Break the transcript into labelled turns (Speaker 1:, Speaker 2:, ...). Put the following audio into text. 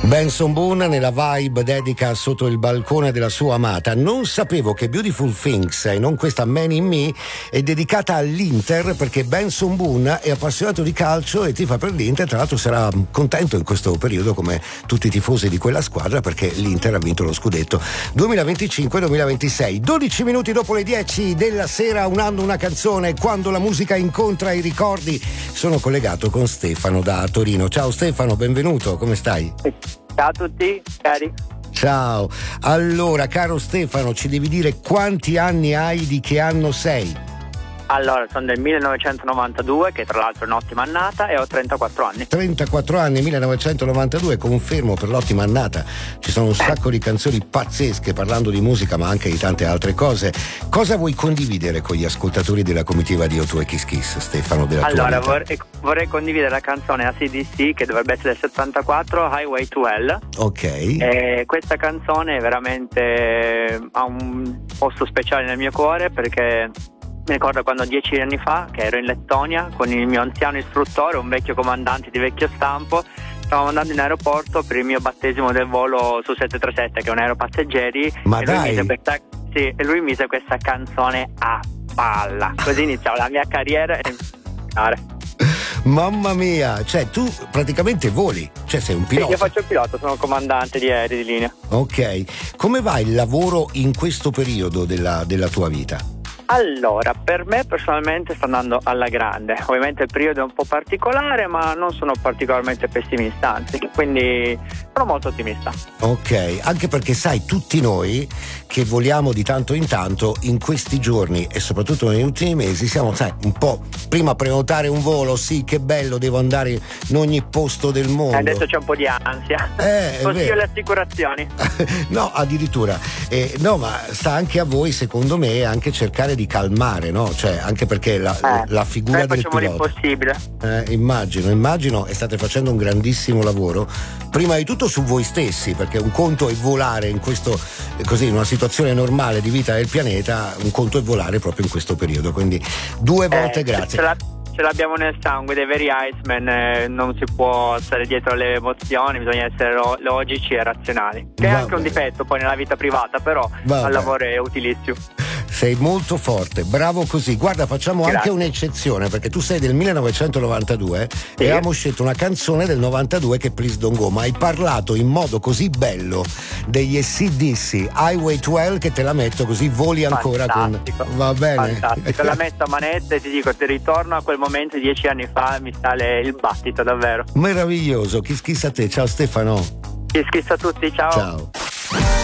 Speaker 1: Benson Boone nella vibe dedica sotto il balcone della sua amata. Non sapevo che Beautiful Things e non questa Man in Me è dedicata all'Inter, perché Benson Boone è appassionato di calcio e tifa per l'Inter. Tra l'altro sarà contento in questo periodo come tutti i tifosi di quella squadra, perché l'Inter ha vinto lo scudetto 2025-2026. 12 minuti dopo le 10 della sera, un anno, una canzone, quando la musica incontra i ricordi. Sono collegato con Stefano da Torino. Ciao Stefano, benvenuto, come stai?
Speaker 2: Ciao a tutti, cari.
Speaker 1: Ciao. Allora, caro Stefano, ci devi dire quanti anni hai, di che anno sei?
Speaker 2: Allora, sono del 1992, che tra l'altro è un'ottima annata, e ho 34 anni.
Speaker 1: 34 anni, 1992, confermo per l'ottima annata. Ci sono un sacco di canzoni pazzesche parlando di musica, ma anche di tante altre cose. Cosa vuoi condividere con gli ascoltatori della comitiva di O2 Kiss Kiss, Stefano, della tua vita?
Speaker 2: Vorrei condividere la canzone AC/DC, che dovrebbe essere del 74, Highway to Hell.
Speaker 1: Ok.
Speaker 2: Questa canzone veramente ha un posto speciale nel mio cuore, perché mi ricordo quando 10 anni fa, che ero in Lettonia con il mio anziano istruttore, un vecchio comandante di vecchio stampo, stavamo andando in aeroporto per il mio battesimo del volo su 737, che è un aeropasseggeri.
Speaker 1: Ma
Speaker 2: e
Speaker 1: dai!
Speaker 2: Lui mise questa canzone a palla. Così iniziava la mia carriera.
Speaker 1: Mamma mia, cioè tu praticamente voli, cioè sei un pilota.
Speaker 2: Sì, io faccio il pilota, sono comandante di aerei di linea.
Speaker 1: Ok, come va il lavoro in questo periodo della tua vita?
Speaker 2: Allora, per me personalmente sta andando alla grande. Ovviamente il periodo è un po' particolare, ma non sono particolarmente pessimista, anzi, quindi sono molto ottimista.
Speaker 1: Ok, anche perché sai, tutti noi che voliamo di tanto in tanto in questi giorni e soprattutto negli ultimi mesi siamo, sai, un po' prima prenotare un volo, sì, che bello, devo andare in ogni posto del mondo.
Speaker 2: Adesso c'è un po' di ansia. Consiglio le assicurazioni.
Speaker 1: No, addirittura. No, ma sta anche a voi, secondo me, anche cercare di calmare, no? Cioè, anche perché la figura del pilota.
Speaker 2: Noi facciamo l'impossibile.
Speaker 1: Immagino, e state facendo un grandissimo lavoro. Prima di tutto su voi stessi, perché un conto è volare in questo, così, in una situazione normale di vita del pianeta, un conto è volare proprio in questo periodo. Quindi 2 volte grazie.
Speaker 2: Ce l'abbiamo nel sangue dei veri Iceman, non si può stare dietro alle emozioni, bisogna essere logici e razionali, che è anche un difetto poi nella vita privata, però al lavoro è utilissimo.
Speaker 1: Sei molto forte, bravo così. Guarda, facciamo anche un'eccezione, perché tu sei del 1992 e abbiamo scelto una canzone del 92 che è Please Don't Go, ma hai parlato in modo così bello degli AC/DC, Highway to Hell, che te la metto così voli ancora.
Speaker 2: Fantastico.
Speaker 1: Va bene?
Speaker 2: Fantastico, la metto a manetta e ti dico, ti ritorno a quel momento 10 anni fa, mi sale il battito davvero.
Speaker 1: Meraviglioso, Kiss Kiss a te, ciao Stefano.
Speaker 2: Kiss Kiss a tutti, ciao.
Speaker 1: Ciao.